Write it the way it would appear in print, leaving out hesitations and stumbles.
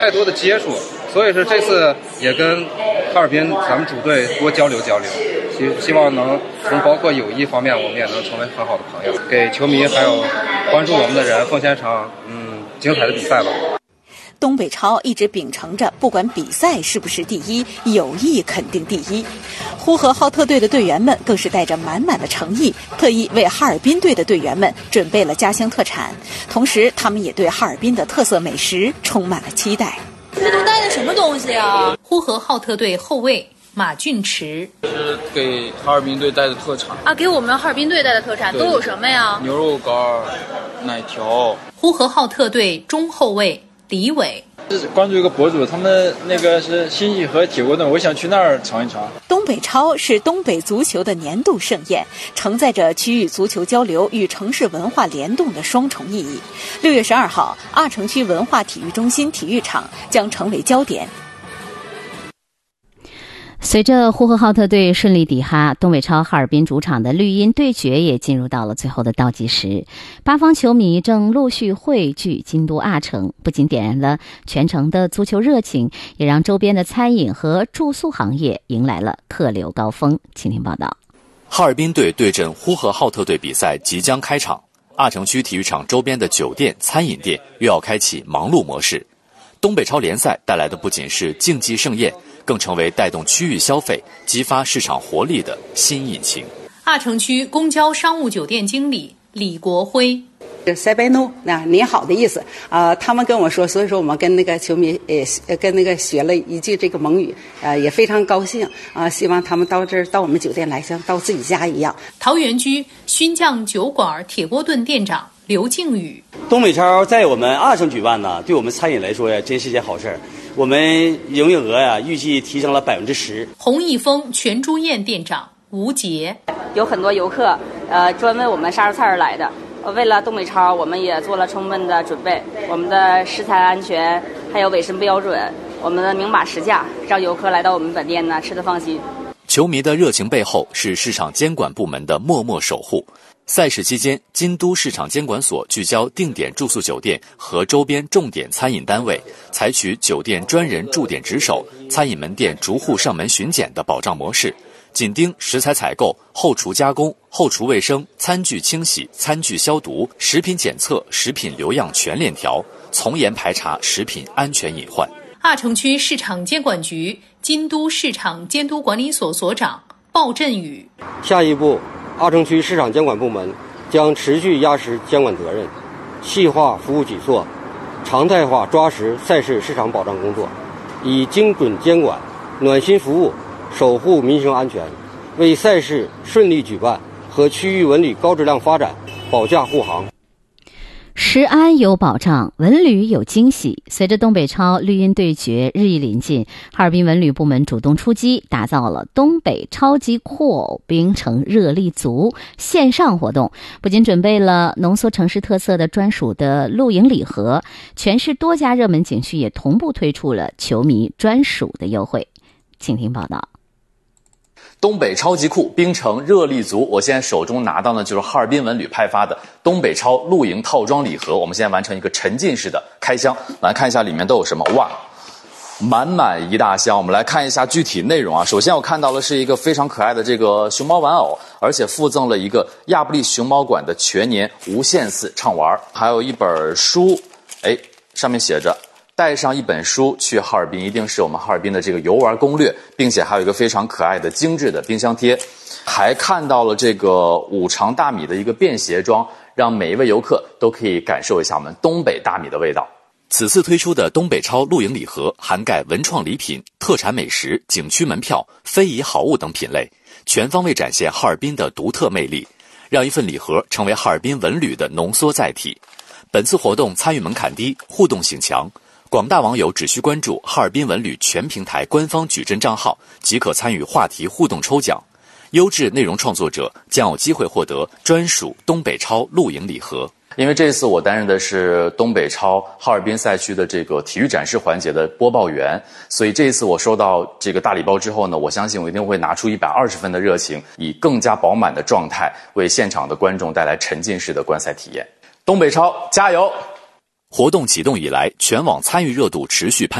太多的接触，所以说这次也跟哈尔滨咱们主队多交流交流，希望能从包括友谊方面，我们也能成为很好的朋友，给球迷还有关注我们的人奉献场精彩的比赛吧。 东北超一直秉承着不管比赛是不是第一，友谊肯定第一。呼和浩特队的队员们更是带着满满的诚意，特意为哈尔滨队的队员们准备了家乡特产，同时他们也对哈尔滨的特色美食充满了期待。 这都带的什么东西啊？呼和浩特队后卫马俊驰是给哈尔滨队带的特产啊，给我们哈尔滨队带的特产都有什么呀？ 牛肉干、奶条。 呼和浩特队中后卫李伟， 关注一个博主，他们那个是新义和铁锅炖，我想去那儿尝一尝。 东北超是东北足球的年度盛宴，承载着区域足球交流与城市文化联动的双重意义。6月12号，阿城区文化体育中心体育场将成为焦点。 随着呼和浩特队顺利抵哈，东北超哈尔滨主场的绿茵对决也进入到了最后的倒计时。八方球迷正陆续汇聚京都阿城，不仅点燃了全城的足球热情，也让周边的餐饮和住宿行业迎来了客流高峰。请听报道。 哈尔滨队对阵呼和浩特队比赛即将开场，阿城区体育场周边的酒店、餐饮店又要开启忙碌模式。东北超联赛带来的不仅是竞技盛宴，更成为带动区域消费、激发市场活力的新引擎。 阿城区公交商务酒店经理李国辉， 塞贝努您好的意思他们跟我说，所以说我们跟那个球迷跟那个学了一句这个蒙语也非常高兴希望他们到这儿到我们酒店来像到自己家一样。 桃源居熏酱酒馆铁锅炖店长刘靖宇， 东北超在我们阿城举办呢，对我们餐饮来说呀，真是件好事儿。我们营业额呀，预计提升了10%。 弘毅峰全猪宴店长吴杰， 有很多游客专为我们杀肉菜而来的。为了东北超，我们也做了充分的准备，我们的食材安全还有卫生标准，我们的明码实价，让游客来到我们本店呢吃得放心。 球迷的热情背后是市场监管部门的默默守护。赛事期间，京都市场监管所聚焦定点住宿酒店和周边重点餐饮单位，采取酒店专人驻点值守、餐饮门店逐户上门巡检的保障模式，紧盯食材采购、后厨加工、后厨卫生、餐具清洗、餐具消毒、食品检测、食品留样全链条，从严排查食品安全隐患。 阿城区市场监管局京都市场监督管理所所长鲍振宇， 下一步阿城区市场监管部门将持续压实监管责任，细化服务举措，常态化抓实赛事市场保障工作，以精准监管、暖心服务守护民生安全，为赛事顺利举办和区域文旅高质量发展保驾护航。 食安有保障，文旅有惊喜。随着东北超绿茵对决日益临近，哈尔滨文旅部门主动出击，打造了东北超级酷偶冰城热力族线上活动，不仅准备了浓缩城市特色的专属的露营礼盒，全市多家热门景区也同步推出了球迷专属的优惠。请听报道。 东北超级酷冰城热力族，我现在手中拿到呢就是哈尔滨文旅派发的东北超露营套装礼盒，我们现在完成一个沉浸式的开箱，来看一下里面都有什么。哇，满满一大箱，我们来看一下具体内容啊。首先我看到的是一个非常可爱的这个熊猫玩偶，而且附赠了一个亚布力熊猫馆的全年无限次畅玩，还有一本书，上面写着带上一本书去哈尔滨，一定是我们哈尔滨的这个游玩攻略，并且还有一个非常可爱的精致的冰箱贴，还看到了这个五常大米的一个便携装，让每一位游客都可以感受一下我们东北大米的味道。此次推出的东北超露营礼盒涵盖文创礼品、特产美食、景区门票、非遗好物等品类，全方位展现哈尔滨的独特魅力，让一份礼盒成为哈尔滨文旅的浓缩载体。本次活动参与门槛低，互动性强，广大网友只需关注哈尔滨文旅全平台官方矩阵账号，即可参与话题互动抽奖。优质内容创作者将有机会获得专属东北超露营礼盒。因为这次我担任的是东北超哈尔滨赛区的这个体育展示环节的播报员，所以这一次我收到这个大礼包之后呢，我相信我一定会拿出120分的热情，以更加饱满的状态为现场的观众带来沉浸式的观赛体验。东北超加油！ 活动启动以来，全网参与热度持续攀升。